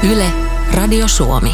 Yle, Radio Suomi.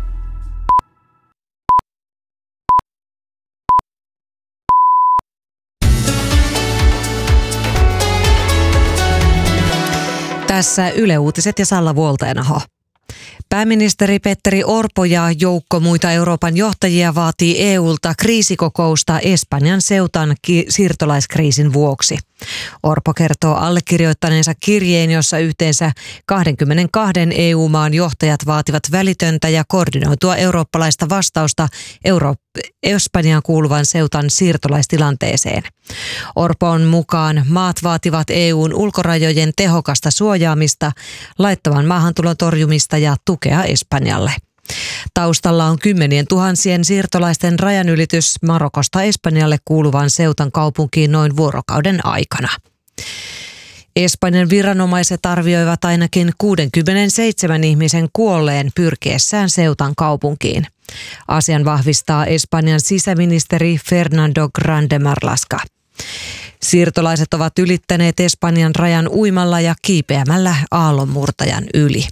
Tässä Yle Uutiset ja Salla Vuolteenaho. Pääministeri Petteri Orpo ja joukko muita Euroopan johtajia vaatii EUlta kriisikokousta Espanjan Ceutan siirtolaiskriisin vuoksi. Orpo kertoo allekirjoittaneensa kirjeen, jossa yhteensä 22 EU-maan johtajat vaativat välitöntä ja koordinoitua eurooppalaista vastausta Espanjaan kuuluvan Ceutan siirtolaistilanteeseen. Orpon mukaan maat vaativat EUn ulkorajojen tehokasta suojaamista, laittoman maahantulon torjumista ja tukea Espanjalle. Taustalla on 10 000 siirtolaisten rajanylitys Marokosta Espanjalle kuuluvan Ceutan kaupunkiin noin vuorokauden aikana. Espanjan viranomaiset arvioivat ainakin 67 ihmisen kuolleen pyrkiessään Ceutan kaupunkiin. Asian vahvistaa Espanjan sisäministeri Fernando Grande Marlaska. Siirtolaiset ovat ylittäneet Espanjan rajan uimalla ja kiipeämällä aallonmurtajan yli.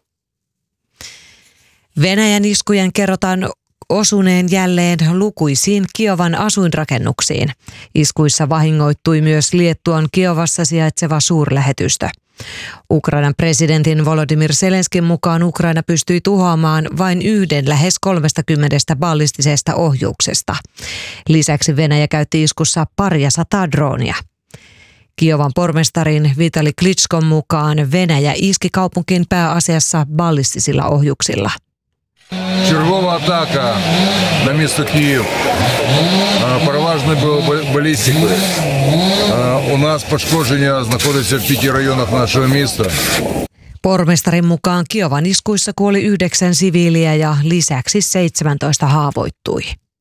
Venäjän iskujen kerrotaan osuneen jälleen lukuisiin Kiovan asuinrakennuksiin. Iskuissa vahingoittui myös Liettuan Kiovassa sijaitseva suurlähetystö. Ukrainan presidentin Volodymyr Zelenskin mukaan Ukraina pystyi tuhoamaan vain yhden lähes 30 ballistisesta ohjuksesta. Lisäksi Venäjä käytti iskussa 200 droonia. Kiovan pormestarin Vitali Klitschkon mukaan Venäjä iski kaupunkiin pääasiassa ballistisilla ohjuksilla. Чергова атака на місто Київ. Переважно балістикою. У нас пошкодження знаходиться в 5 районах нашого міста. Pormestarin mukaan Kiovan iskuissa kuoli 9 siviiliä ja lisäksi 17 haavoittui.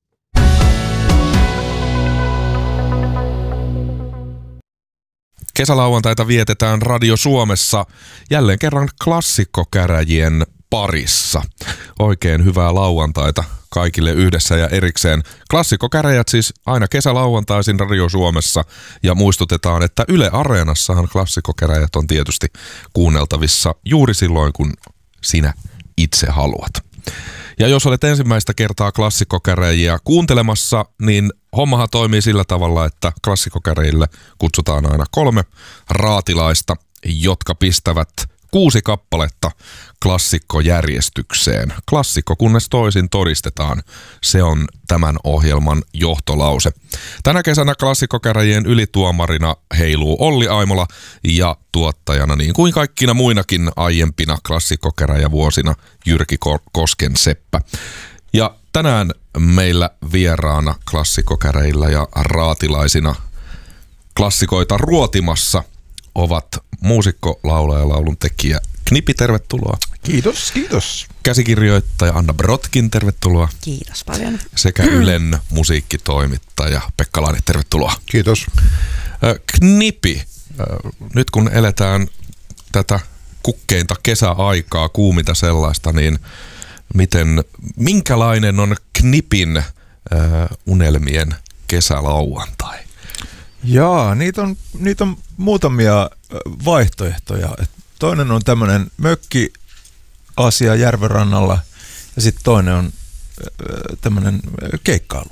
Kesälauantaita vietetään Radio Suomessa jälleen kerran klassikkokäräjien parissa. Oikein hyvää lauantaita kaikille yhdessä ja erikseen. Klassikkokäräjät siis aina kesälauantaisin Radio Suomessa ja muistutetaan, että Yle Areenassahan klassikkokäräjät on tietysti kuunneltavissa juuri silloin, kun sinä itse haluat. Ja jos olet ensimmäistä kertaa klassikkokäräjiä kuuntelemassa, niin hommahan toimii sillä tavalla, että klassikkokäräjille kutsutaan aina 3 raatilaista, jotka pistävät 6 kappaletta klassikkojärjestykseen. Klassikko kunnes toisin todistetaan. Se on tämän ohjelman johtolause. Tänä kesänä klassikkokäräjien ylituomarina heiluu Olli Aimola ja tuottajana niin kuin kaikkina muinakin aiempina klassikkokäräjävuosina Jyrki Koskenseppä. Ja tänään meillä vieraana klassikkokäräjillä ja raatilaisina klassikoita ruotimassa ovat muusikko, laulaja ja lauluntekijä Knipi, tervetuloa. Kiitos, kiitos. Käsikirjoittaja Anna Brotkin, tervetuloa. Kiitos paljon. Sekä Ylen musiikkitoimittaja Pekka Laine, tervetuloa. Kiitos. Knipi, nyt kun eletään tätä kukkeinta kesäaikaa, kuuminta sellaista, niin minkälainen on Knipin unelmien kesälauantai? Jaa, niitä on muutamia vaihtoehtoja. Toinen on tämmöinen mökkiasia järvenrannalla ja sitten toinen on tämmöinen keikkailu.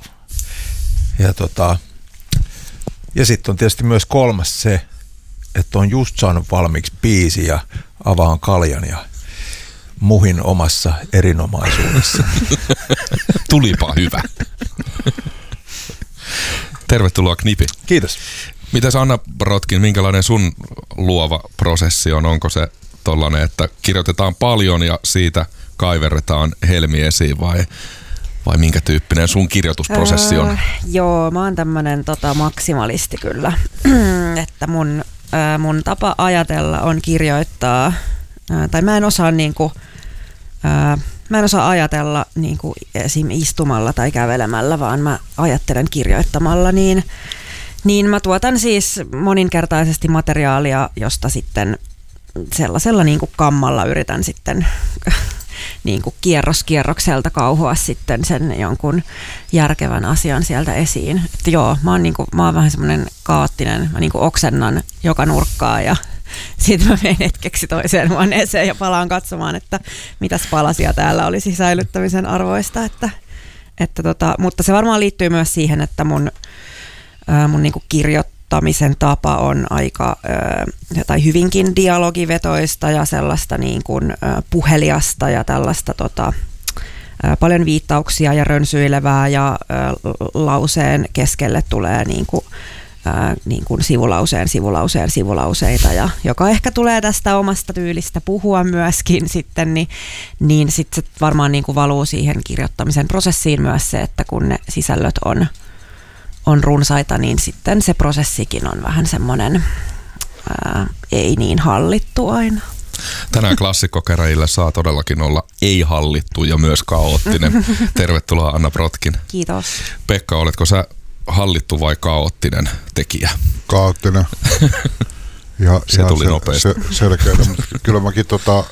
Ja sitten on tietysti myös kolmas se, että on just saanut valmiiksi biisi ja avaan kaljan ja muhin omassa erinomaisuudessa. Tulipa hyvä. Tervetuloa Knipi. Kiitos. Mitäs Anna Brotkin, minkälainen sun luova prosessi on? Onko se tollainen, että kirjoitetaan paljon ja siitä kaiverretaan helmi esiin vai minkä tyyppinen sun kirjoitusprosessi on? Joo, mä oon tämmönen maksimalisti kyllä. Että mun tapa ajatella on kirjoittaa, tai mä en osaa ajatella niinku esim. Istumalla tai kävelemällä, vaan mä ajattelen kirjoittamalla, niin mä tuotan siis moninkertaisesti materiaalia, josta sitten sellaisella niinku kammalla yritän sitten niinku kierrokselta kauhoa sitten sen jonkun järkevän asian sieltä esiin. Että joo, mä oon vähän semmoinen kaoottinen, mä niinku oksennan joka nurkkaa ja sitten mä menen hetkeksi toiseen huoneeseen ja palaan katsomaan, että mitäs palasia täällä olisi säilyttämisen arvoista. Mutta se varmaan liittyy myös siihen, että mun niinku kirjoittamisen tapa on aika tai hyvinkin dialogivetoista ja sellaista niin kuin puheliasta ja tällaista paljon viittauksia ja rönsyilevää ja lauseen keskelle tulee niin kuin sivulauseita, ja joka ehkä tulee tästä omasta tyylistä puhua myöskin sitten, niin sitten se varmaan niin kuin valuu siihen kirjoittamisen prosessiin myös se, että kun ne sisällöt on runsaita, niin sitten se prosessikin on vähän semmoinen ei niin hallittu aina. Tänään klassikkokäräjillä saa todellakin olla ei-hallittu ja myös kaoottinen. Tervetuloa Anna Brotkin. Kiitos. Pekka, oletko sä hallittu vai kaoottinen tekijä? Kaoottinen. Ja se tuli nopeasti. Selkeä, mutta kyllä mäkin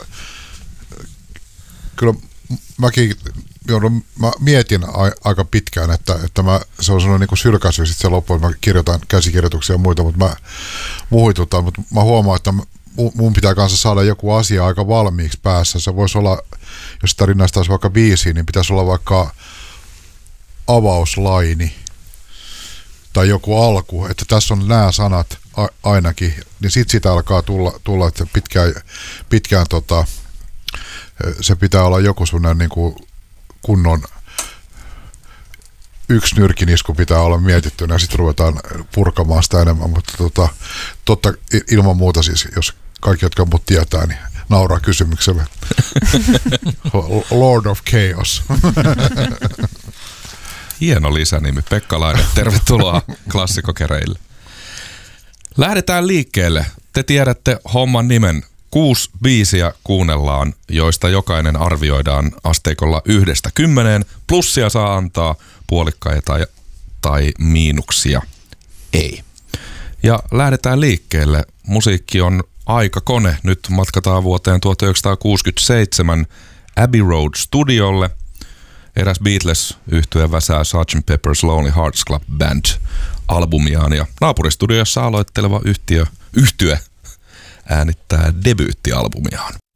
mä mietin aika pitkään, että se on sellainen niin kuin sylkäisy sitten se loppu, että mä kirjoitan käsikirjoituksia ja muita, mutta mutta mä huomaan, että mun pitää kanssa saada joku asia aika valmiiksi päässä. Se voisi olla, jos sitä rinnastaisi vaikka biisiin, niin pitäisi olla vaikka avauslaini tai joku alku, että tässä on nämä sanat ainakin, niin sitten sitä alkaa tulla että pitkään se pitää olla joku sellainen niin kuin kunnon yksi nyrkinisku pitää olla mietittynä ja sitten ruvetaan purkamaan sitä enemmän, mutta totta ilman muuta siis, jos kaikki, jotka mut tietää, niin nauraa kysymykselle. Lord of Chaos. Hieno lisänimi, Pekka Laine. Tervetuloa klassikkokäräjille. Lähdetään liikkeelle. Te tiedätte homman nimen. 6 biisiä kuunnellaan, joista jokainen arvioidaan asteikolla 1–10. Plussia saa antaa, puolikkaita tai miinuksia ei. Ja lähdetään liikkeelle. Musiikki on aikakone. Nyt matkataan vuoteen 1967 Abbey Road Studiolle. Eräs Beatles-yhtye väsää Sgt. Pepper's Lonely Hearts Club Band -albumiaan ja naapuristudiossa aloitteleva yhtye äänittää debyyttialbumiaan.